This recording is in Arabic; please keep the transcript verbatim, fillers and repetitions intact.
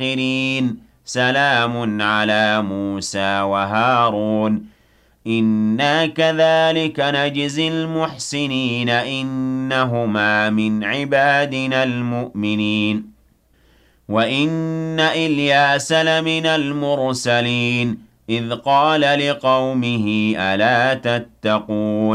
الْآخِرِينَ سَلَامٌ عَلَىٰ مُوسَىٰ وَهَارُونَ إِنَّا كَذَٰلِكَ نَجْزِي الْمُحْسِنِينَ إِنَّهُمَا مِنْ عِبَادِنَا الْمُؤْمِنِينَ وَإِنَّ إِلْيَاسَ لَمِنَ الْمُرْسَلِينَ إِذْ قَالَ لِقَوْمِهِ أَلَا تَتَّقُونَ